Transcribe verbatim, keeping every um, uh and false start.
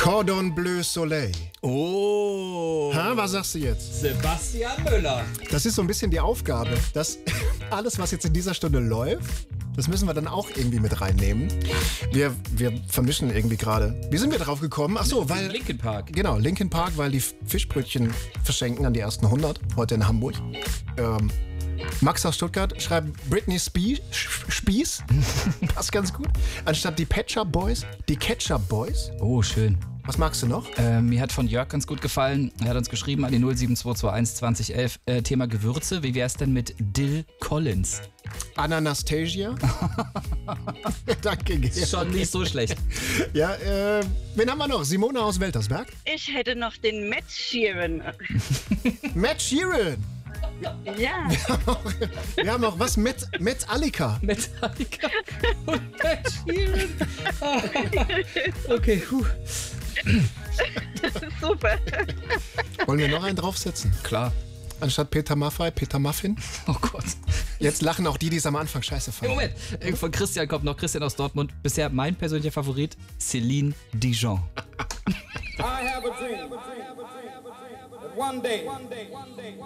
Cordon Bleu Soleil. Oh. Ha, was sagst du jetzt? Sebastian Müller. Das ist so ein bisschen die Aufgabe, dass alles, was jetzt in dieser Stunde läuft, das müssen wir dann auch irgendwie mit reinnehmen. Wir, wir vermischen irgendwie gerade. Wie sind wir drauf gekommen? Ach so, weil... Linkin Park. Genau, Linkin Park, weil die Fischbrötchen verschenken an die ersten hundert, heute in Hamburg. Ähm, Max aus Stuttgart schreibt Britney Spie Spieß. Passt ganz gut. Anstatt die Pet Shop Boys, die Ketchup Boys. Oh, schön. Was magst du noch? Äh, mir hat von Jörg ganz gut gefallen. Er hat uns geschrieben an die null sieben zwei zwei eins zwanzig elf. Äh, Thema Gewürze. Wie wär's denn mit Dill Collins? Ananastasia. Danke, Georg. Schon nicht so schlecht. Ja, äh, wen haben wir noch? Simone aus Weltersberg. Ich hätte noch den Matt Sheeran. Matt Sheeran. Ja. Wir haben auch was mit Metallica. Metallica und Ed Sheeran. Ah. Okay, puh. Das ist super. Wollen wir noch einen draufsetzen? Klar. Anstatt Peter Maffay, Peter Muffin. Oh Gott. Jetzt lachen auch die, die es am Anfang scheiße fanden. Moment, äh, von Christian kommt noch Christian aus Dortmund. Bisher mein persönlicher Favorit, Céline Dijon. I have a dream that one day